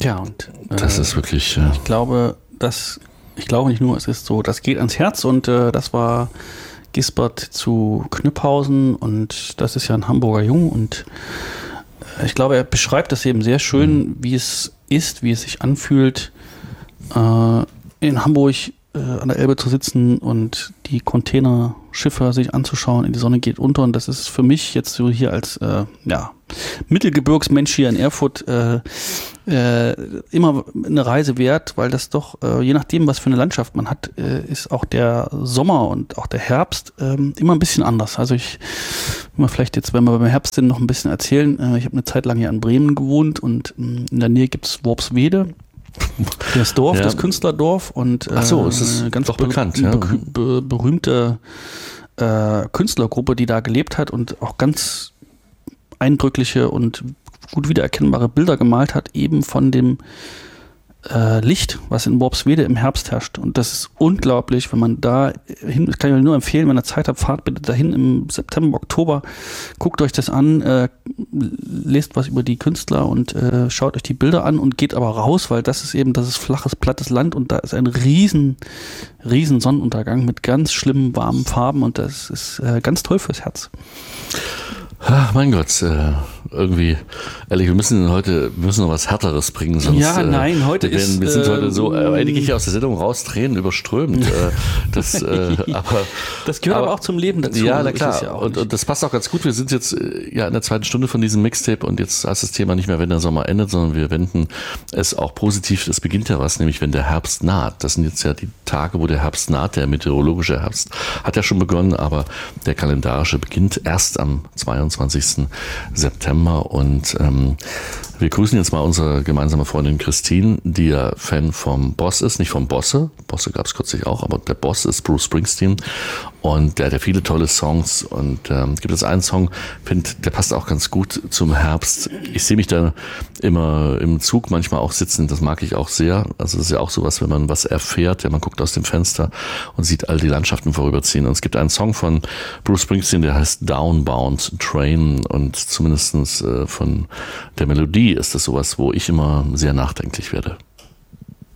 Ja, und das ist wirklich... Ich glaube nicht nur, es ist so, das geht ans Herz und das war Gisbert zu Knüpphausen und das ist ja ein Hamburger Jung und ich glaube, er beschreibt das eben sehr schön, wie es ist, wie es sich anfühlt, in Hamburg an der Elbe zu sitzen und die Containerschiffe sich anzuschauen, in die Sonne geht unter und das ist für mich jetzt so hier als Mittelgebirgsmensch hier in Erfurt immer eine Reise wert, weil das doch, je nachdem, was für eine Landschaft man hat, ist auch der Sommer und auch der Herbst immer ein bisschen anders. Also vielleicht jetzt, wenn wir beim Herbst noch ein bisschen erzählen, ich habe eine Zeit lang hier in Bremen gewohnt und in der Nähe gibt es Worpswede. Das Dorf, das Künstlerdorf und es ist ganz doch bekannt, berühmte Künstlergruppe, die da gelebt hat und auch ganz eindrückliche und gut wiedererkennbare Bilder gemalt hat, eben von dem Licht, was in Worpswede im Herbst herrscht. Und das ist unglaublich, wenn man da hin, das kann ich euch nur empfehlen, wenn ihr Zeit habt, fahrt bitte dahin im September, Oktober, guckt euch das an, lest was über die Künstler und schaut euch die Bilder an und geht aber raus, weil das ist flaches, plattes Land und da ist ein riesen Sonnenuntergang mit ganz schlimmen, warmen Farben und das ist ganz toll fürs Herz. Ach, mein Gott, irgendwie, ehrlich, wir müssen noch was Härteres bringen, sonst. Ja, nein, wir sind heute so, eigentlich aus der Sendung raus, Tränen überströmt. Das gehört aber auch zum Leben dazu. Ja, na klar. Ja und das passt auch ganz gut. Wir sind jetzt in der zweiten Stunde von diesem Mixtape und jetzt heißt das Thema nicht mehr, wenn der Sommer endet, sondern wir wenden es auch positiv. Es beginnt ja was, nämlich wenn der Herbst naht. Das sind jetzt ja die Tage, wo der Herbst naht. Der meteorologische Herbst hat ja schon begonnen, aber der kalendarische beginnt erst am 22. September und wir grüßen jetzt mal unsere gemeinsame Freundin Christine, die ja Fan vom Boss ist, nicht vom Bosse gab es kürzlich auch, aber der Boss ist Bruce Springsteen und der hat ja viele tolle Songs und gibt es einen Song, der passt auch ganz gut zum Herbst. Ich sehe mich da immer im Zug manchmal auch sitzen, das mag ich auch sehr, also das ist ja auch sowas, wenn man was erfährt, man guckt aus dem Fenster und sieht all die Landschaften vorüberziehen und es gibt einen Song von Bruce Springsteen, der heißt Downbound Train und zumindest von der Melodie ist das sowas, wo ich immer sehr nachdenklich werde.